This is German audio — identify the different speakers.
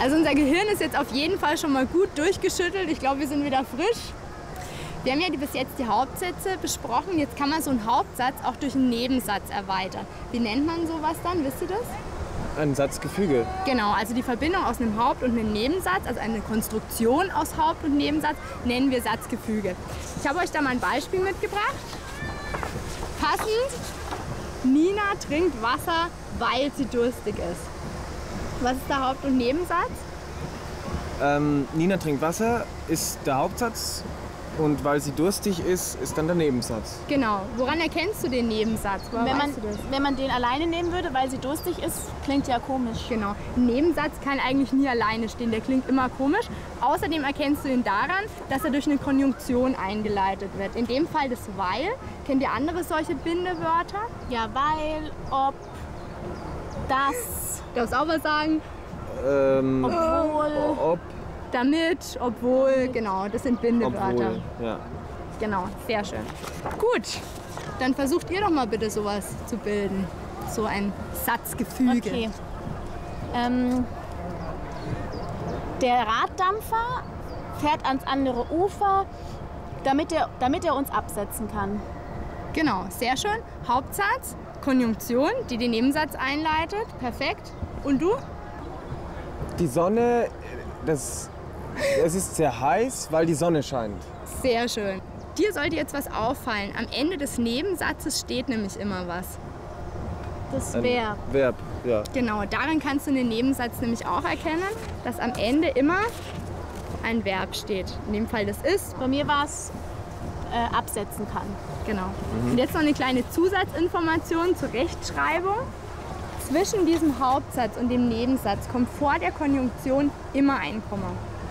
Speaker 1: Also unser Gehirn ist jetzt auf jeden Fall schon mal gut durchgeschüttelt. Ich glaube, wir sind wieder frisch. Wir haben ja bis jetzt die Hauptsätze besprochen. Jetzt kann man so einen Hauptsatz auch durch einen Nebensatz erweitern. Wie nennt man sowas dann? Wisst ihr das?
Speaker 2: Ein Satzgefüge.
Speaker 1: Genau, also die Verbindung aus einem Haupt- und einem Nebensatz, also eine Konstruktion aus Haupt- und Nebensatz, nennen wir Satzgefüge. Ich habe euch da mal ein Beispiel mitgebracht. Passend, Nina trinkt Wasser, weil sie durstig ist. Was ist der Haupt- und Nebensatz?
Speaker 2: Nina trinkt Wasser ist der Hauptsatz und weil sie durstig ist, ist dann der Nebensatz.
Speaker 1: Genau. Woran erkennst du den Nebensatz?
Speaker 3: Wenn man den alleine nehmen würde, weil sie durstig ist, klingt ja komisch.
Speaker 1: Genau. Ein Nebensatz kann eigentlich nie alleine stehen, der klingt immer komisch. Außerdem erkennst du ihn daran, dass er durch eine Konjunktion eingeleitet wird. In dem Fall das weil. Kennt ihr andere solche Bindewörter?
Speaker 3: Ja, weil, ob, das,
Speaker 1: Du darfst auch was sagen.
Speaker 3: obwohl.
Speaker 2: Ob,
Speaker 1: Damit, obwohl, genau, das sind Bindewörter.
Speaker 2: obwohl, ja.
Speaker 1: Genau, sehr schön. Gut, dann versucht ihr doch mal bitte sowas zu bilden. So ein Satzgefüge.
Speaker 3: Okay. Der Raddampfer fährt ans andere Ufer, damit er uns absetzen kann.
Speaker 1: Genau, sehr schön. Hauptsatz, Konjunktion, die den Nebensatz einleitet. Perfekt. Und du?
Speaker 2: Die Sonne, es ist sehr heiß, weil die Sonne scheint.
Speaker 1: Sehr schön. Dir sollte jetzt was auffallen. Am Ende des Nebensatzes steht nämlich immer was.
Speaker 3: Das Verb.
Speaker 2: Verb, ja.
Speaker 1: Genau, daran kannst du den Nebensatz nämlich auch erkennen, dass am Ende immer ein Verb steht. In dem Fall das ist.
Speaker 3: Bei mir war es absetzen kann.
Speaker 1: Genau. Und jetzt noch eine kleine Zusatzinformation zur Rechtschreibung. Zwischen diesem Hauptsatz und dem Nebensatz kommt vor der Konjunktion immer ein Komma.